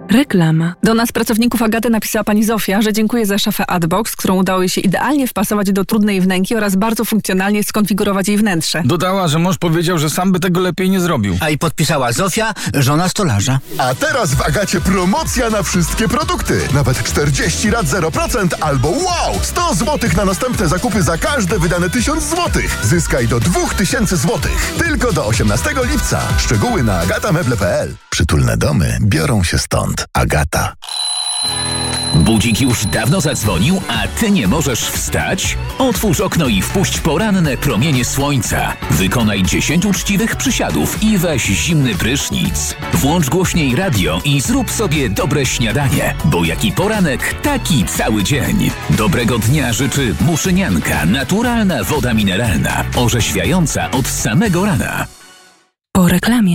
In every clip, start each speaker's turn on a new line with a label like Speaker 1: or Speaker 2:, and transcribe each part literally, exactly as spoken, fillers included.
Speaker 1: Reklama. Do nas, pracowników Agaty, napisała pani Zofia, że dziękuję za szafę Adbox, którą udało jej się idealnie wpasować do trudnej wnęki oraz bardzo funkcjonalnie skonfigurować jej wnętrze.
Speaker 2: Dodała, że mąż powiedział, że sam by tego lepiej nie zrobił.
Speaker 3: A i podpisała Zofia, żona stolarza.
Speaker 4: A teraz w Agacie promocja na wszystkie produkty. Nawet czterdzieści rat zero procent albo wow! sto złotych na następne zakupy za każde wydane tysiąc złotych. Zyskaj do dwa tysiące złotych. Tylko do osiemnastego lipca. Szczegóły na agatameble kropka p l. Przytulne domy biorą się stąd. Agata.
Speaker 5: Budzik już dawno zadzwonił, a ty nie możesz wstać? Otwórz okno i wpuść poranne promienie słońca. Wykonaj dziesięć uczciwych przysiadów i weź zimny prysznic. Włącz głośniej radio i zrób sobie dobre śniadanie, bo jaki poranek, taki cały dzień. Dobrego dnia życzy Muszynianka, naturalna woda mineralna, orzeźwiająca od samego rana.
Speaker 1: Po reklamie.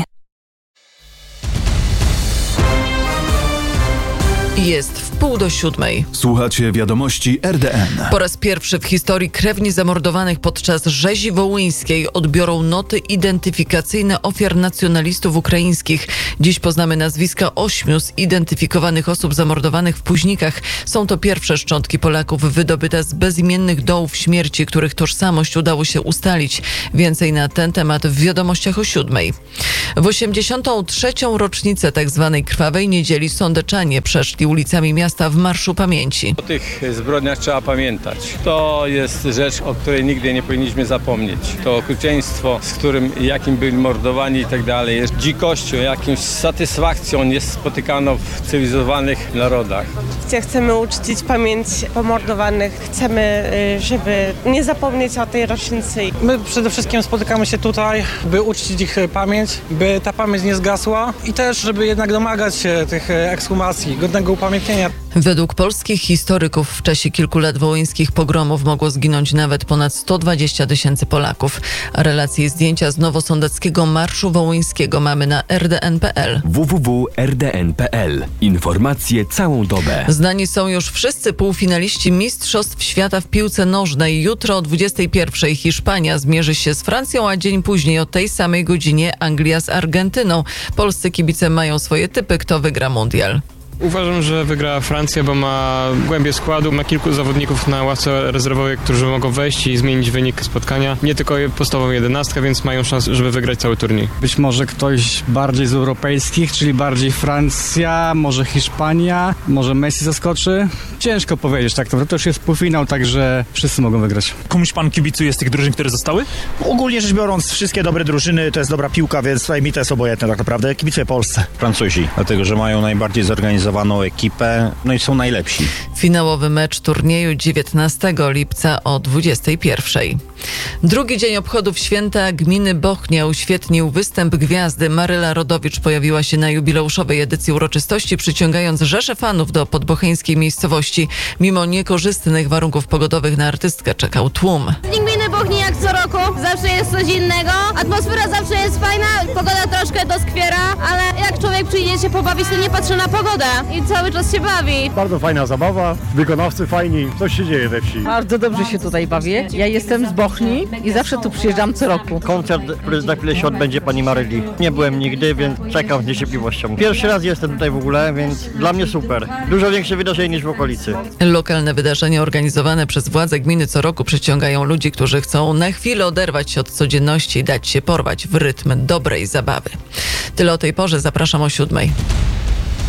Speaker 6: Jest w pół do siódmej.
Speaker 7: Słuchacie wiadomości R D N.
Speaker 6: Po raz pierwszy w historii krewni zamordowanych podczas rzezi wołyńskiej odbiorą noty identyfikacyjne ofiar nacjonalistów ukraińskich. Dziś poznamy nazwiska ośmiu zidentyfikowanych osób zamordowanych w Późnikach. Są to pierwsze szczątki Polaków wydobyte z bezimiennych dołów śmierci, których tożsamość udało się ustalić. Więcej na ten temat w wiadomościach o siódmej. W osiemdziesiątą trzecią rocznicę tzw. Krwawej Niedzieli sądeczanie przeszli ulicami miasta w Marszu Pamięci.
Speaker 8: O tych zbrodniach trzeba pamiętać. To jest rzecz, o której nigdy nie powinniśmy zapomnieć. To okrucieństwo, z którym, jakim byli mordowani i tak dalej, jest dzikością, jakąś satysfakcją niespotykano w cywilizowanych narodach.
Speaker 9: Chcemy uczcić pamięć pomordowanych. Chcemy, żeby nie zapomnieć o tej rocznicy.
Speaker 10: My przede wszystkim spotykamy się tutaj, by uczcić ich pamięć, by ta pamięć nie zgasła i też, żeby jednak domagać się tych ekshumacji, godnego upamiętnienia.
Speaker 6: Według polskich historyków w czasie kilku lat wołyńskich pogromów mogło zginąć nawet ponad sto dwadzieścia tysięcy Polaków. A relacje i zdjęcia z nowosądeckiego Marszu Wołyńskiego mamy na r d n kropka p l.
Speaker 11: w w w kropka r d n kropka p l. Informacje całą dobę.
Speaker 6: Znani są już wszyscy półfinaliści Mistrzostw Świata w piłce nożnej. Jutro o dwudziestej pierwszej Hiszpania zmierzy się z Francją, a dzień później o tej samej godzinie Anglia z Argentyną. Polscy kibice mają swoje typy, kto wygra mundial.
Speaker 12: Uważam, że wygra Francja, bo ma głębię składu, ma kilku zawodników na ławce rezerwowej, którzy mogą wejść i zmienić wynik spotkania. Nie tylko podstawową jedenastkę, więc mają szansę, żeby wygrać cały turniej.
Speaker 13: Być może ktoś bardziej z europejskich, czyli bardziej Francja, może Hiszpania, może Messi zaskoczy. Ciężko powiedzieć, tak naprawdę to już jest półfinał, także wszyscy mogą wygrać.
Speaker 14: Komuś pan kibicuje z tych drużyn, które zostały?
Speaker 15: Ogólnie rzecz biorąc, wszystkie dobre drużyny, to jest dobra piłka, więc tutaj mi to jest obojętne tak naprawdę. Kibicuję Polsce.
Speaker 16: Francuzi, dlatego że mają najbardziej zorganizowaną ekipę, no i są najlepsi.
Speaker 6: Finałowy mecz turnieju dziewiętnastego lipca o dwudziestej pierwszej. Drugi dzień obchodów święta gminy Bochnia uświetnił występ gwiazdy. Maryla Rodowicz pojawiła się na jubileuszowej edycji uroczystości, przyciągając rzesze fanów do podbocheńskiej miejscowości. Mimo niekorzystnych warunków pogodowych na artystkę czekał tłum.
Speaker 17: Gminy Bochni jak co roku, zawsze jest coś innego. Atmosfera zawsze jest fajna, pogoda troszkę doskwiera, ale jak człowiek przyjdzie się pobawić, to nie patrzy na pogodę i cały czas się bawi.
Speaker 18: Bardzo fajna zabawa, wykonawcy fajni, coś się dzieje we wsi.
Speaker 19: Bardzo dobrze się tutaj bawię. Ja jestem z Bochni i zawsze tu przyjeżdżam co roku.
Speaker 20: Koncert, który za chwilę się odbędzie pani Maryli. Nie byłem nigdy, więc czekam z niecierpliwością. Pierwszy raz jestem tutaj w ogóle, więc dla mnie super. Dużo większe wydarzenie niż w okolicy.
Speaker 6: Lokalne wydarzenia organizowane przez władze gminy co roku przyciągają ludzi, którzy chcą na chwilę oderwać się od codzienności i dać się porwać w rytm dobrej zabawy. Tyle o tej porze, zapraszam o siódmej.